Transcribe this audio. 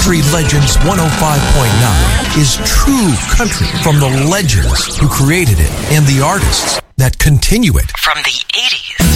Country Legends 105.9 is true country from the legends who created it and the artists that continue it. From the 80s.